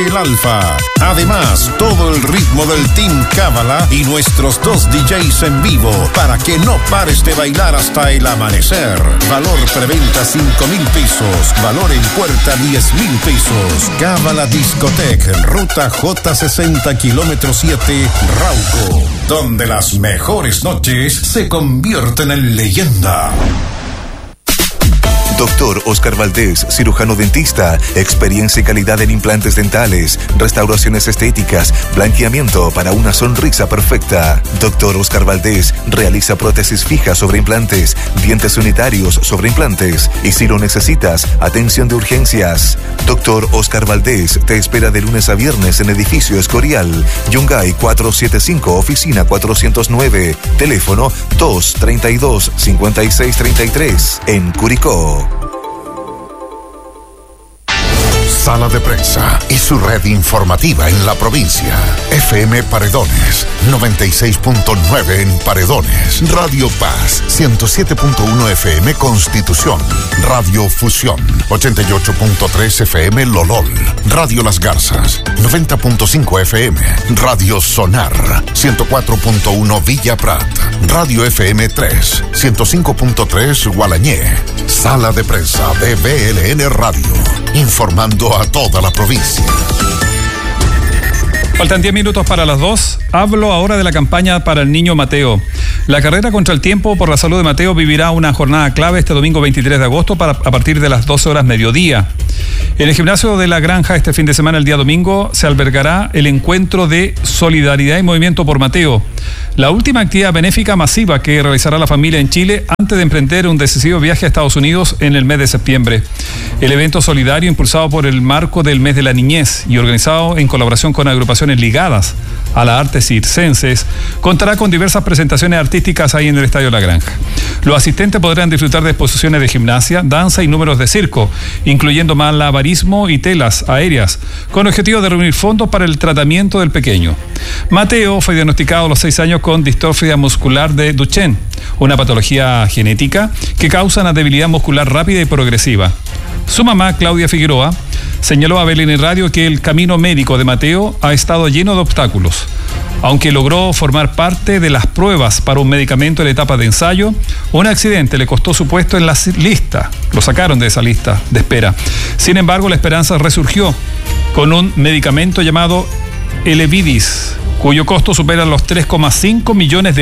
El Alfa. Además, todo el ritmo del Team Cábala y nuestros 2 DJs en vivo para que no pares de bailar hasta el amanecer. Valor preventa 5,000 pesos. Valor en puerta 10,000 pesos. Cábala Discotec, ruta J60, kilómetro 7, Rauco. Donde las mejores noches se convierten en leyenda. Doctor Oscar Valdés, cirujano dentista, experiencia y calidad en implantes dentales, restauraciones estéticas, blanqueamiento para una sonrisa perfecta. Doctor Oscar Valdés realiza prótesis fijas sobre implantes, dientes unitarios sobre implantes y si lo necesitas, atención de urgencias. Doctor Oscar Valdés te espera de lunes a viernes en edificio Escorial, Yungay 475, oficina 409, teléfono 232-5633 en Curicó. Sala de Prensa y su red informativa en la provincia. FM Paredones, 96.9 en Paredones. Radio Paz, 107.1 FM Constitución. Radio Fusión, 88.3 FM Lolol. Radio Las Garzas, 90.5 FM. Radio Sonar, 104.1 Villa Prat. Radio FM 3, 105.3 Gualañé. Sala de Prensa de BLN Radio, informando a toda la provincia. Faltan 10 minutos para las 2. Hablo ahora de la campaña para el niño Mateo. La carrera contra el tiempo por la salud de Mateo vivirá una jornada clave este domingo 23 de agosto a partir de las 12 horas mediodía. En el gimnasio de La Granja este fin de semana, el día domingo, se albergará el encuentro de Solidaridad y Movimiento por Mateo, la última actividad benéfica masiva que realizará la familia en Chile antes de emprender un decisivo viaje a Estados Unidos en el mes de septiembre. El evento solidario, impulsado por el marco del mes de la niñez y organizado en colaboración con agrupaciones ligadas a las artes circenses, contará con diversas presentaciones artísticas ahí en el Estadio La Granja. Los asistentes podrán disfrutar de exposiciones de gimnasia, danza y números de circo, incluyendo malabarismo y telas aéreas, con el objetivo de reunir fondos para el tratamiento del pequeño. Mateo fue diagnosticado a los 6 años con distrofia muscular de Duchenne, una patología genética que causa una debilidad muscular rápida y progresiva. Su mamá, Claudia Figueroa, señaló a BLN Radio que el camino médico de Mateo ha estado lleno de obstáculos. Aunque logró formar parte de las pruebas para un medicamento en la etapa de ensayo, un accidente le costó su puesto en la lista. Lo sacaron de esa lista de espera. Sin embargo, la esperanza resurgió con un medicamento llamado Elevidys, cuyo costo supera los $3,5 millones.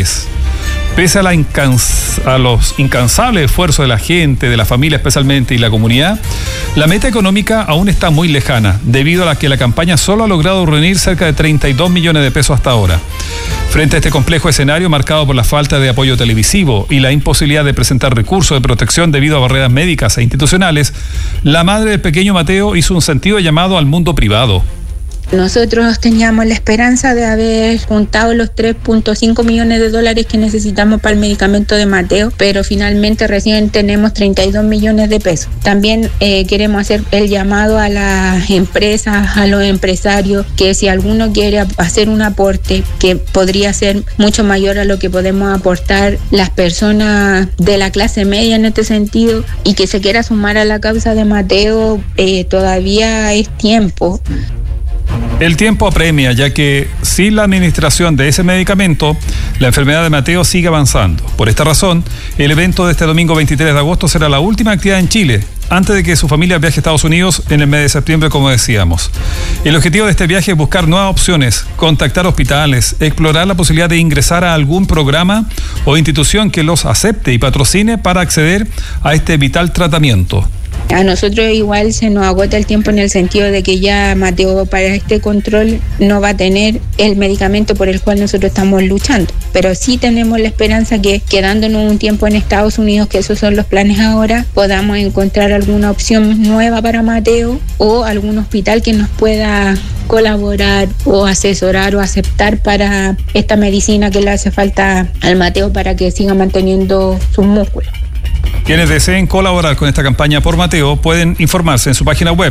Pese a los incansables esfuerzos de la gente, de la familia especialmente y la comunidad, la meta económica aún está muy lejana, debido a que la campaña solo ha logrado reunir cerca de 32 millones de pesos hasta ahora. Frente a este complejo escenario marcado por la falta de apoyo televisivo y la imposibilidad de presentar recursos de protección debido a barreras médicas e institucionales, la madre del pequeño Mateo hizo un sentido llamado al mundo privado. Nosotros teníamos la esperanza de haber juntado los $3.5 millones que necesitamos para el medicamento de Mateo, pero finalmente recién tenemos 32 millones de pesos. También queremos hacer el llamado a las empresas, a los empresarios, que si alguno quiere hacer un aporte que podría ser mucho mayor a lo que podemos aportar las personas de la clase media en este sentido, y que se quiera sumar a la causa de Mateo, todavía es tiempo. El tiempo apremia, ya que sin la administración de ese medicamento, la enfermedad de Mateo sigue avanzando. Por esta razón, el evento de este domingo 23 de agosto será la última actividad en Chile, antes de que su familia viaje a Estados Unidos en el mes de septiembre, como decíamos. El objetivo de este viaje es buscar nuevas opciones, contactar hospitales, explorar la posibilidad de ingresar a algún programa o institución que los acepte y patrocine para acceder a este vital tratamiento. A nosotros igual se nos agota el tiempo en el sentido de que ya Mateo para este control no va a tener el medicamento por el cual nosotros estamos luchando, pero sí tenemos la esperanza que quedándonos un tiempo en Estados Unidos, que esos son los planes ahora, podamos encontrar alguna opción nueva para Mateo o algún hospital que nos pueda colaborar o asesorar o aceptar para esta medicina que le hace falta al Mateo para que siga manteniendo sus músculos. Quienes deseen colaborar con esta campaña por Mateo pueden informarse en su página web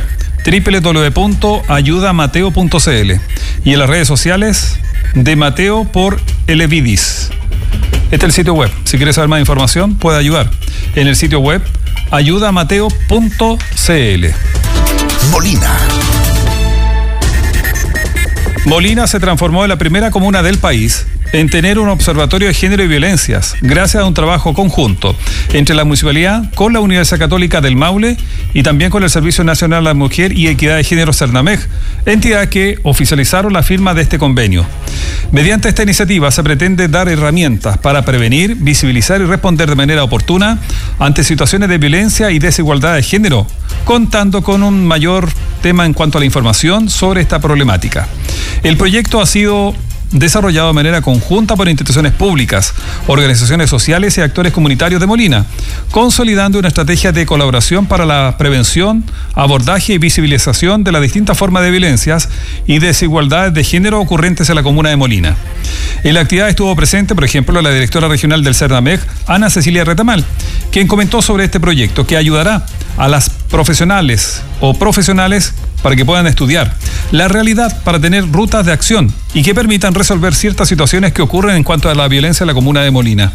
www.ayudamateo.cl y en las redes sociales de Mateo por Elevidys. Este es el sitio web. Si quieres saber más información, puede ayudar en el sitio web ayudamateo.cl. Molina. Molina se transformó en la primera comuna del país en tener un observatorio de género y violencias, gracias a un trabajo conjunto entre la municipalidad con la Universidad Católica del Maule y también con el Servicio Nacional de la Mujer y Equidad de Género Cernamej, entidades que oficializaron la firma de este convenio. Mediante esta iniciativa se pretende dar herramientas para prevenir, visibilizar y responder de manera oportuna ante situaciones de violencia y desigualdad de género, contando con un mayor tema en cuanto a la información sobre esta problemática. El proyecto ha sido desarrollado de manera conjunta por instituciones públicas, organizaciones sociales y actores comunitarios de Molina, consolidando una estrategia de colaboración para la prevención, abordaje y visibilización de las distintas formas de violencias y desigualdades de género ocurrentes en la comuna de Molina. En la actividad estuvo presente, por ejemplo, la directora regional del Cernamej, Ana Cecilia Retamal, quien comentó sobre este proyecto que ayudará a las profesionales para que puedan estudiar la realidad para tener rutas de acción y que permitan resolver ciertas situaciones que ocurren en cuanto a la violencia en la comuna de Molina.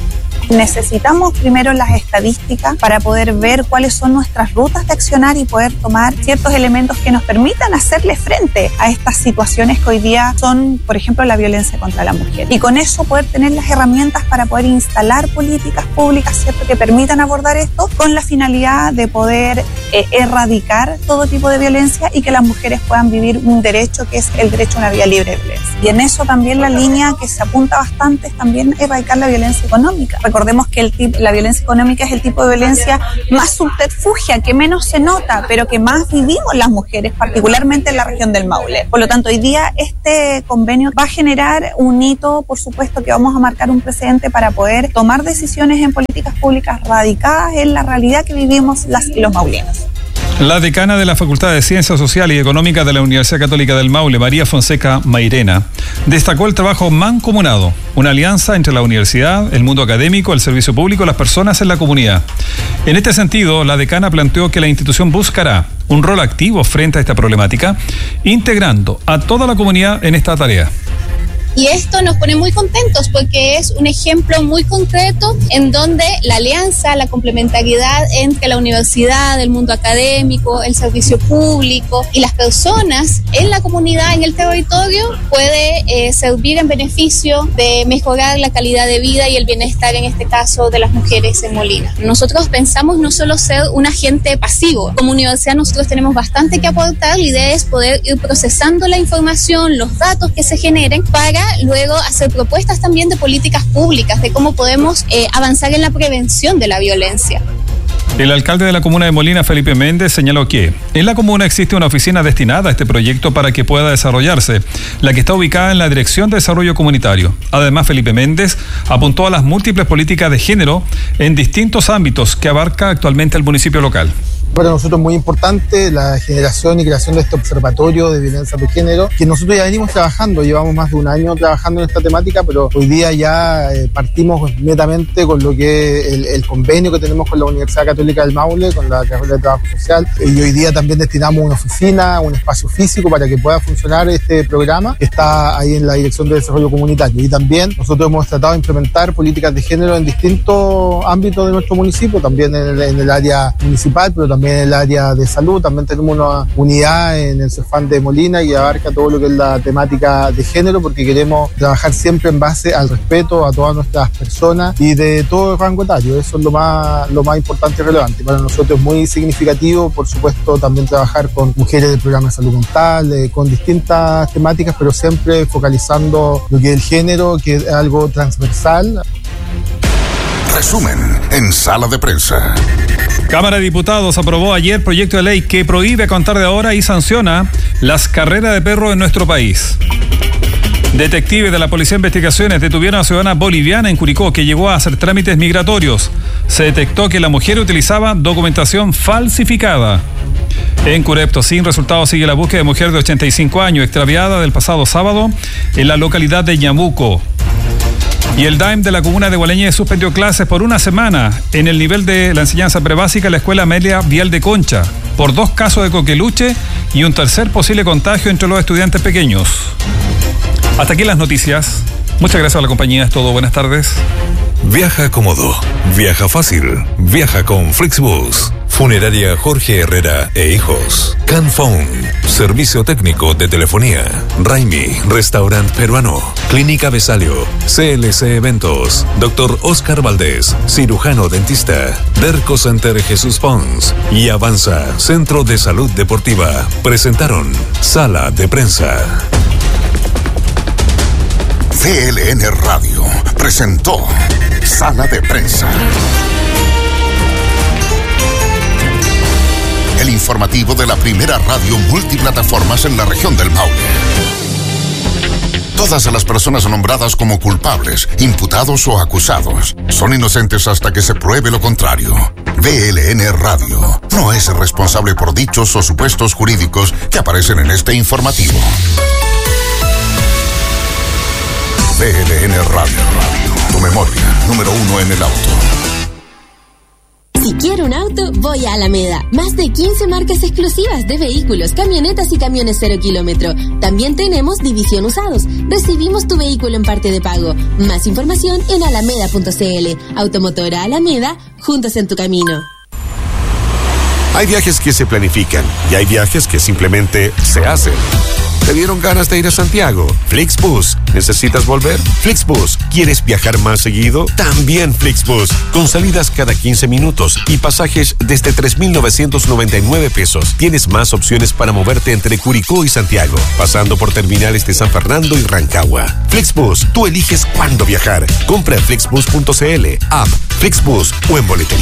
Necesitamos primero las estadísticas para poder ver cuáles son nuestras rutas de accionar y poder tomar ciertos elementos que nos permitan hacerle frente a estas situaciones que hoy día son, por ejemplo, la violencia contra la mujer. Y con eso poder tener las herramientas para poder instalar políticas públicas, ¿cierto?, que permitan abordar esto con la finalidad de poder erradicar todo tipo de violencia y que las mujeres puedan vivir un derecho que es el derecho a una vida libre de violencia. Y en eso también la línea que se apunta bastante es también erradicar la violencia económica. Recordemos que la violencia económica es el tipo de violencia más subterfugia, que menos se nota, pero que más vivimos las mujeres, particularmente en la región del Maule. Por lo tanto, hoy día este convenio va a generar un hito, por supuesto que vamos a marcar un precedente para poder tomar decisiones en políticas públicas radicadas en la realidad que vivimos las y los maulinos. La decana de la Facultad de Ciencias Sociales y Económicas de la Universidad Católica del Maule, María Fonseca Mairena, destacó el trabajo mancomunado, una alianza entre la universidad, el mundo académico, el servicio público y las personas en la comunidad. En este sentido, la decana planteó que la institución buscará un rol activo frente a esta problemática, integrando a toda la comunidad en esta tarea. Y esto nos pone muy contentos porque es un ejemplo muy concreto en donde la alianza, la complementariedad entre la universidad, el mundo académico, el servicio público y las personas en la comunidad, en el territorio, puede servir en beneficio de mejorar la calidad de vida y el bienestar, en este caso, de las mujeres en Molina. Nosotros pensamos no solo ser un agente pasivo. Como universidad nosotros tenemos bastante que aportar. La idea es poder ir procesando la información, los datos que se generen para luego hacer propuestas también de políticas públicas, de cómo podemos avanzar en la prevención de la violencia. El alcalde de la comuna de Molina, Felipe Méndez, señaló que en la comuna existe una oficina destinada a este proyecto para que pueda desarrollarse, la que está ubicada en la Dirección de Desarrollo Comunitario. Además, Felipe Méndez apuntó a las múltiples políticas de género en distintos ámbitos que abarca actualmente el municipio local. Para nosotros es muy importante la generación y creación de este observatorio de violencia de género, que nosotros ya venimos trabajando, llevamos más de un año trabajando en esta temática, pero hoy día ya partimos netamente con lo que es el convenio que tenemos con la Universidad Católica del Maule, con la carrera de Trabajo Social, y hoy día también destinamos una oficina, un espacio físico para que pueda funcionar este programa, que está ahí en la Dirección de Desarrollo Comunitario. Y también nosotros hemos tratado de implementar políticas de género en distintos ámbitos de nuestro municipio, también en el área municipal, pero también en el área de salud. También tenemos una unidad en el CEFAN de Molina y abarca todo lo que es la temática de género, porque queremos trabajar siempre en base al respeto a todas nuestras personas y de todo el rango etario. Eso es lo más importante y relevante. Para nosotros es muy significativo, por supuesto, también trabajar con mujeres del programa de salud mental, con distintas temáticas, pero siempre focalizando lo que es el género, que es algo transversal. Resumen en Sala de Prensa. Cámara de Diputados aprobó ayer proyecto de ley que prohíbe a contar de ahora y sanciona las carreras de perros en nuestro país. Detectives de la Policía de Investigaciones detuvieron a una ciudadana boliviana en Curicó que llegó a hacer trámites migratorios. Se detectó que la mujer utilizaba documentación falsificada. En Curepto, sin resultado, sigue la búsqueda de mujer de 85 años extraviada del pasado sábado en la localidad de Ñabuco. Y el DAEM de la comuna de Gualeñe suspendió clases por una semana en el nivel de la enseñanza prebásica en la escuela Amelia Vial de Concha por 2 casos de coqueluche y un tercer posible contagio entre los estudiantes pequeños. Hasta aquí las noticias. Muchas gracias a la compañía. Es todo. Buenas tardes. Viaja cómodo, viaja fácil, viaja con Flixbus. Funeraria Jorge Herrera e Hijos. Canphone, servicio técnico de telefonía. Raimi, restaurante peruano. Clínica Besalio, CLC Eventos. Dr. Oscar Valdés, cirujano dentista. Derco Center Jesús Pons y Avanza, Centro de Salud Deportiva. Presentaron Sala de Prensa. CLN Radio presentó Sala de Prensa. El informativo de la primera radio multiplataformas en la región del Maule. Todas las personas nombradas como culpables, imputados o acusados son inocentes hasta que se pruebe lo contrario. VLN Radio no es responsable por dichos o supuestos jurídicos que aparecen en este informativo. VLN Radio, tu memoria, número 1 en el auto. Si quiero un auto, voy a Alameda. Más de 15 marcas exclusivas de vehículos, camionetas y camiones 0 kilómetro. También tenemos división usados. Recibimos tu vehículo en parte de pago. Más información en alameda.cl. Automotora Alameda, juntos en tu camino. Hay viajes que se planifican y hay viajes que simplemente se hacen. ¿Te dieron ganas de ir a Santiago? Flixbus. ¿Necesitas volver? Flixbus. ¿Quieres viajar más seguido? También Flixbus. Con salidas cada 15 minutos y pasajes desde 3,999 pesos. Tienes más opciones para moverte entre Curicó y Santiago, pasando por terminales de San Fernando y Rancagua. Flixbus. Tú eliges cuándo viajar. Compra en flixbus.cl, app Flixbus o en boletería